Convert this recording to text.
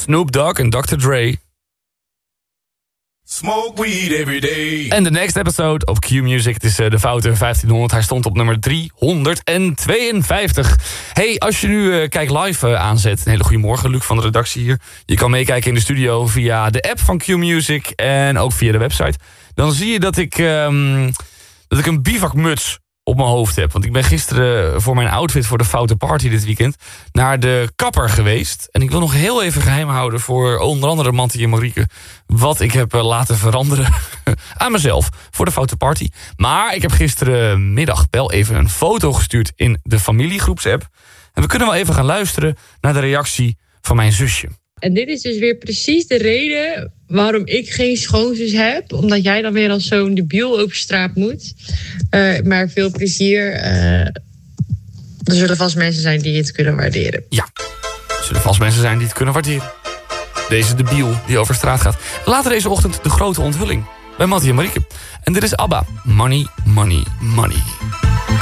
Snoop Dogg en Dr. Dre. Smoke weed every day. En de next episode op Q-Music. Het is de Foute 1500. Hij stond op nummer 352. Hey, als je nu Kijk Live aanzet. Een hele goede morgen, Luc van de redactie hier. Je kan meekijken in de studio via de app van Q-Music. En ook via de website. Dan zie je dat ik een bivakmuts op mijn hoofd heb. Want ik ben gisteren voor mijn outfit voor de Foute Party dit weekend naar de kapper geweest. En ik wil nog heel even geheim houden voor onder andere Manti en Marieke wat ik heb laten veranderen aan mezelf voor de Foute Party. Maar ik heb gisterenmiddag wel even een foto gestuurd in de familiegroepsapp. En we kunnen wel even gaan luisteren naar de reactie van mijn zusje. En dit is dus weer precies de reden waarom ik geen schoonzus heb. Omdat jij dan weer als zo'n debiel over straat moet. Maar veel plezier. Er zullen vast mensen zijn die het kunnen waarderen. Ja, er zullen vast mensen zijn die het kunnen waarderen. Deze debiel die over straat gaat. Later deze ochtend de grote onthulling bij Mattie en Marieke. En dit is ABBA. Money, money, money.